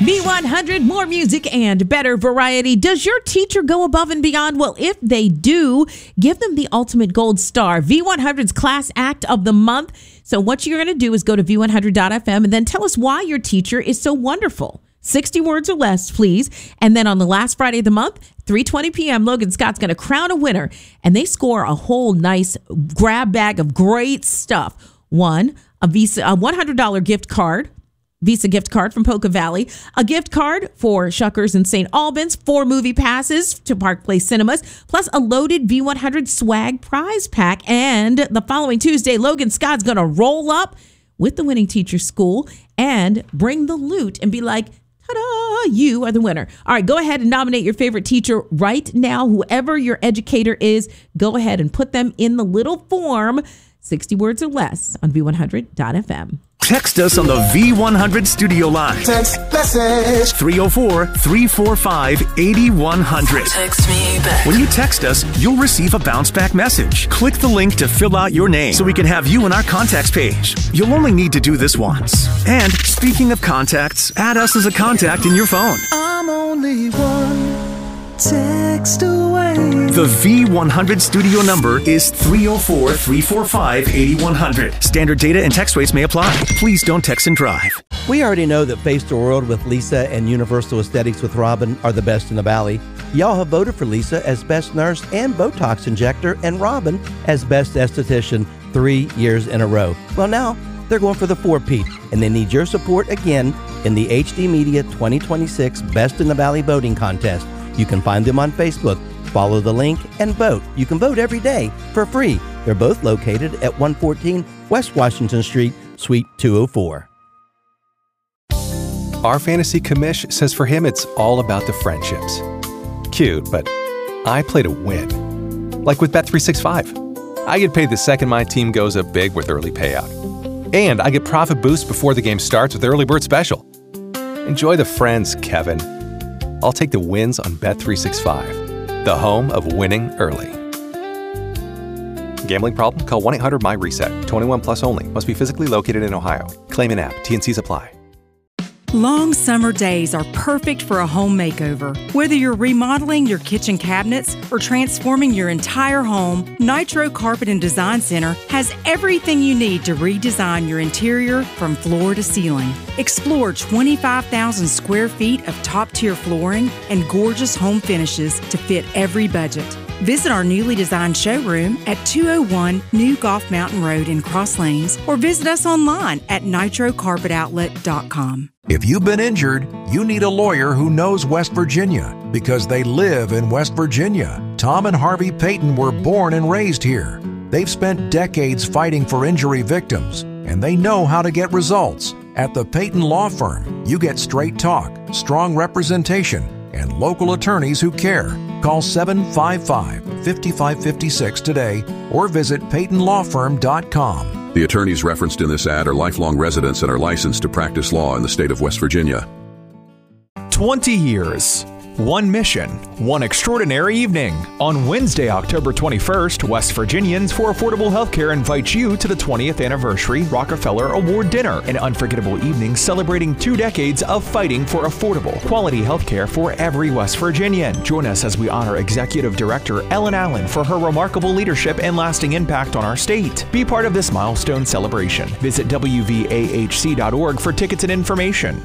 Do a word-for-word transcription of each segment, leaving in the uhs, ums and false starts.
V one hundred, more music and better variety. Does your teacher go above and beyond? Well, if they do, give them the ultimate gold star, V one hundred's Class Act of the Month. So what you're going to do is go to V one hundred dot F M and then tell us why your teacher is so wonderful. sixty words or less, please. And then on the last Friday of the month, three twenty p.m., Logan Scott's going to crown a winner. And they score a whole nice grab bag of great stuff. One, a Visa, a one hundred dollars gift card. Visa gift card from Polka Valley, a gift card for Shuckers and Saint Albans, four movie passes to Park Place Cinemas, plus a loaded V one hundred swag prize pack. And the following Tuesday, Logan Scott's going to roll up with the winning teacher school and bring the loot and be like, ta-da, you are the winner. All right, go ahead and nominate your favorite teacher right now. Whoever your educator is, go ahead and put them in the little form, sixty words or less, on V one hundred dot F M. Text us on the V one hundred studio line. Text message three oh four, three four five, eight one zero zero. Text me back. When you text us, you'll receive a bounce back message. Click the link to fill out your name so we can have you on our contacts page. You'll only need to do this once. And speaking of contacts, add us as a contact in your phone. I'm only one text away. The V one hundred studio number is three oh four, three four five, eight one zero zero. Standard data and text rates may apply. Please don't text and drive. We already know that Face the World with Lisa and Universal Aesthetics with Robin are the best in the Valley. Y'all have voted for Lisa as best nurse and Botox injector and Robin as best esthetician three years in a row. Well, now they're going for the four-peat, and they need your support again in the H D Media twenty twenty-six Best in the Valley voting contest. You can find them on Facebook. Follow the link and vote. You can vote every day for free. They're both located at one fourteen West Washington Street, Suite two oh four. Our fantasy commish says for him it's all about the friendships. Cute, but I play to win. Like with Bet three sixty-five. I get paid the second my team goes up big with early payout. And I get profit boost before the game starts with Early Bird Special. Enjoy the friends, Kevin. I'll take the wins on Bet three sixty-five, the home of winning early. Gambling problem? Call one eight hundred M Y RESET. twenty-one plus only. Must be physically located in Ohio. Claim in app. T and Cs apply. Long summer days are perfect for a home makeover. Whether you're remodeling your kitchen cabinets or transforming your entire home, Nitro Carpet and Design Center has everything you need to redesign your interior from floor to ceiling. Explore twenty-five thousand square feet of top-tier flooring and gorgeous home finishes to fit every budget. Visit our newly designed showroom at two oh one New Golf Mountain Road in Cross Lanes or visit us online at nitro carpet outlet dot com. If you've been injured, you need a lawyer who knows West Virginia because they live in West Virginia. Tom and Harvey Payton were born and raised here. They've spent decades fighting for injury victims, and they know how to get results. At the Payton Law Firm, you get straight talk, strong representation, and local attorneys who care. Call seven five five, five five five six today or visit payton law firm dot com. The attorneys referenced in this ad are lifelong residents and are licensed to practice law in the state of West Virginia. twenty years. One mission, one extraordinary evening. On Wednesday, October twenty-first, West Virginians for Affordable Healthcare invites you to the twentieth Anniversary Rockefeller Award Dinner, an unforgettable evening celebrating two decades of fighting for affordable, quality healthcare for every West Virginian. Join us as we honor Executive Director Ellen Allen for her remarkable leadership and lasting impact on our state. Be part of this milestone celebration. Visit W V A H C dot org for tickets and information.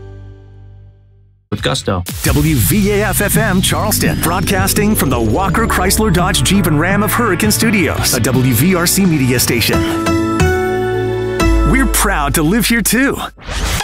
With gusto. W V A F F M Charleston, broadcasting from the Walker Chrysler Dodge Jeep and Ram of Hurricane Studios, a W V R C media station. We're proud to live here too.